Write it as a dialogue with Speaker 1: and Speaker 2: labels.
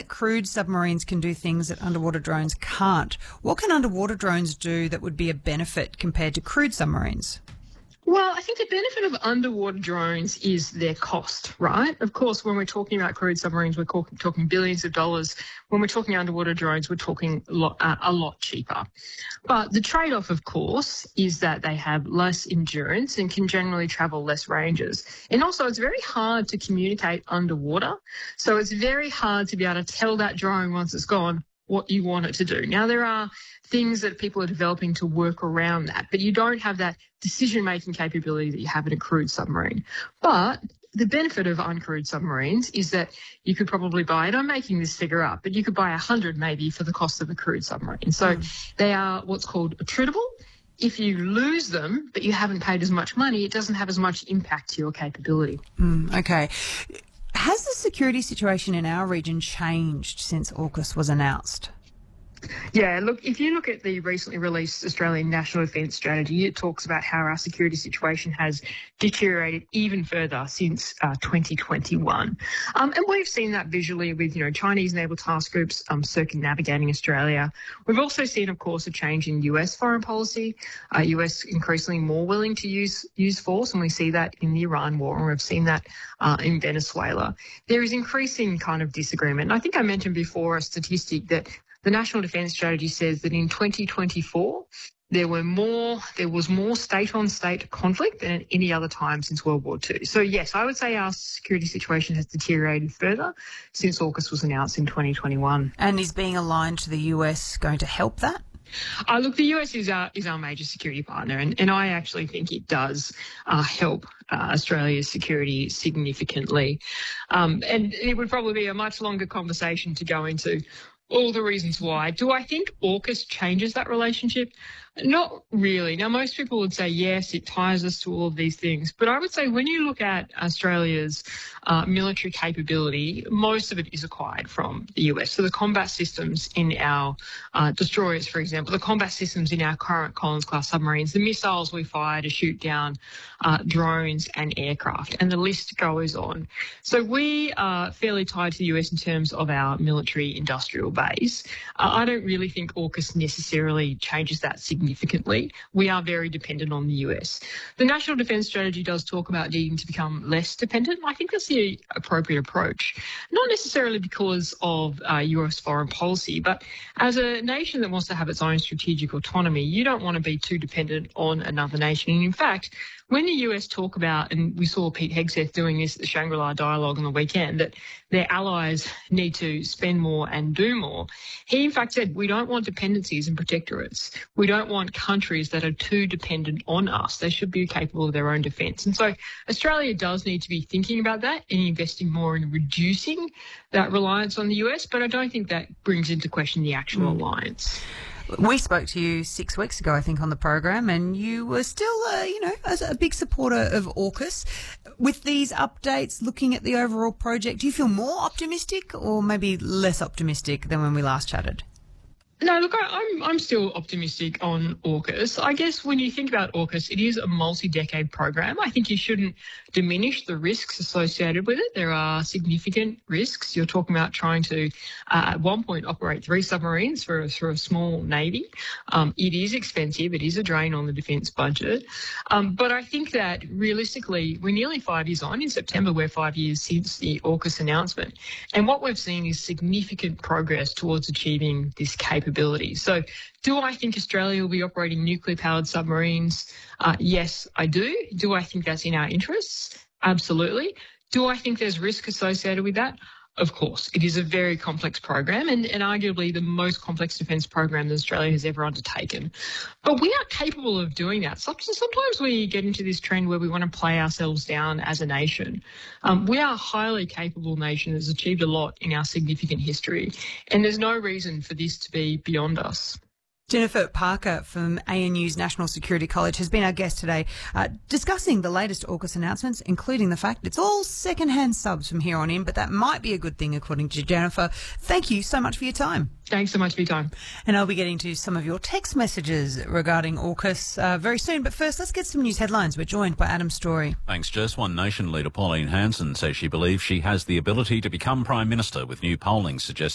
Speaker 1: that crude submarines can do things that underwater drones can't. What can underwater drones do that would be a benefit compared to crude submarines?
Speaker 2: Well, I think the benefit of underwater drones is their cost, right? Of course, when we're talking about crude submarines, we're talking billions of dollars. When we're talking underwater drones, we're talking a lot cheaper. But the trade-off, of course, is that they have less endurance and can generally travel less ranges. And also, it's very hard to communicate underwater. So it's very hard to be able to tell that drone once it's gone what you want it to do. Now, there are things that people are developing to work around that, but you don't have that decision-making capability that you have in a crude submarine. But the benefit of uncrewed submarines is that you could probably buy, and I'm making this figure up, but you could buy 100 maybe for the cost of a crude submarine. So they are what's called attritable. If you lose them, but you haven't paid as much money, it doesn't have as much impact to your capability.
Speaker 1: Okay. Has the security situation in our region changed since AUKUS was announced?
Speaker 2: Yeah, look, if you look at the recently released Australian National Defence Strategy, it talks about how our security situation has deteriorated even further since 2021. And we've seen that visually with, Chinese naval task groups circumnavigating Australia. We've also seen, of course, a change in US foreign policy, US increasingly more willing to use force, and we see that in the Iran war, and we've seen that in Venezuela. There is increasing kind of disagreement. And I think I mentioned before a statistic that the National Defence Strategy says that in 2024, there was more state-on-state conflict than at any other time since World War II. So, yes, I would say our security situation has deteriorated further since AUKUS was announced in 2021.
Speaker 1: And is being aligned to the US going to help that?
Speaker 2: Look, the US is our major security partner, and I actually think it does help Australia's security significantly. And it would probably be a much longer conversation to go into all the reasons why. Do I think AUKUS changes that relationship? Not really. Now, most people would say, yes, it ties us to all of these things. But I would say when you look at Australia's military capability, most of it is acquired from the US. So the combat systems in our destroyers, for example, the combat systems in our current Collins-class submarines, the missiles we fire to shoot down drones and aircraft, and the list goes on. So we are fairly tied to the US in terms of our military industrial base. I don't really think AUKUS necessarily changes that significantly. We are very dependent on the US. The National Defence Strategy does talk about needing to become less dependent. I think that's the appropriate approach, not necessarily because of US foreign policy, but as a nation that wants to have its own strategic autonomy, you don't want to be too dependent on another nation. And in fact, when the US talk about, and we saw Pete Hegseth doing this at the Shangri-La Dialogue on the weekend, that their allies need to spend more and do more, he in fact said, we don't want dependencies and protectorates. We don't want countries that are too dependent on us. They should be capable of their own defence. And so Australia does need to be thinking about that and investing more in reducing that reliance on the US, but I don't think that brings into question the actual alliance.
Speaker 1: We spoke to you 6 weeks ago, I think, on the program, and you were still, as a big supporter of AUKUS. With these updates, looking at the overall project, do you feel more optimistic or maybe less optimistic than when we last chatted?
Speaker 2: No, look, I'm still optimistic on AUKUS. I guess when you think about AUKUS, it is a multi-decade program. I think you shouldn't diminish the risks associated with it. There are significant risks. You're talking about trying to, at one point, operate 3 submarines for a small navy. It is expensive. It is a drain on the defence budget. But I think that realistically, we're nearly 5 years on. In September, we're 5 years since the AUKUS announcement. And what we've seen is significant progress towards achieving this capability. So do I think Australia will be operating nuclear-powered submarines? Yes, I do. Do I think that's in our interests? Absolutely. Do I think there's risk associated with that? Of course. It is a very complex program and arguably the most complex defence program that Australia has ever undertaken. But we are capable of doing that. Sometimes we get into this trend where we want to play ourselves down as a nation. We are a highly capable nation that has achieved a lot in our significant history, and there's no reason for this to be beyond us.
Speaker 1: Jennifer Parker from ANU's National Security College has been our guest today, discussing the latest AUKUS announcements, including the fact it's all second-hand subs from here on in, but that might be a good thing, according to Jennifer. Thank you so much for your time.
Speaker 2: Thanks so much for your time.
Speaker 1: And I'll be getting to some of your text messages regarding AUKUS very soon. But first, let's get some news headlines. We're joined by Adam Story.
Speaker 3: Thanks, Jess. One Nation leader Pauline Hanson says she believes she has the ability to become Prime Minister, with new polling suggesting